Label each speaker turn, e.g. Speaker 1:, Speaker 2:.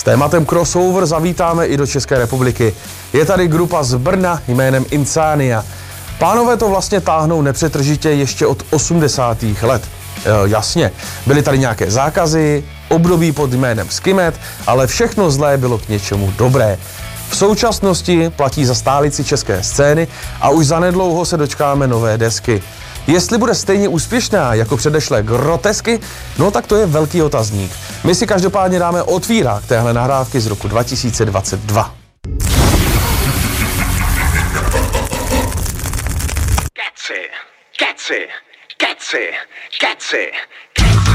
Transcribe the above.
Speaker 1: tématem crossover zavítáme i do České republiky. Je tady grupa z Brna jménem Insania. Pánové to vlastně táhnou nepřetržitě ještě od 80. let. Jasně, byly tady nějaké zákazy, období pod jménem Skimet, ale všechno zlé bylo k něčemu dobré. V současnosti platí za stálici české scény a už zanedlouho se dočkáme nové desky. Jestli bude stejně úspěšná jako předešlé Grotesky, no tak to je velký otazník. My si každopádně dáme otvírák téhle nahrávky z roku 2022.
Speaker 2: Keci, keci, keci, keci, keci.